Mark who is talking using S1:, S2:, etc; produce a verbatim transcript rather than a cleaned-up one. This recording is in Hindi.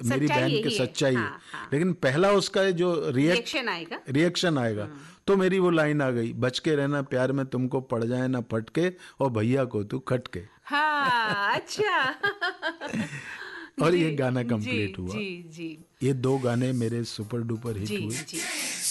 S1: मेरी बहन की
S2: यही है।
S1: सच्चाई है।
S2: हाँ, हाँ।
S1: लेकिन पहला उसका जो रिएक्ट
S2: रिएक्शन आएगा।
S1: रिएक्शन आएगा, तो मेरी वो लाइन आ गई, बच के रहना प्यार में तुमको पड़ जाए ना फटके, और भैया को तू खटके।
S2: हाँ, अच्छा।
S1: और
S2: जी
S1: ये गाना
S2: जी
S1: कंप्लीट हुआ।
S2: जी जी
S1: ये दो गाने मेरे सुपर डुपर हिट
S2: जी
S1: हुए।
S2: जी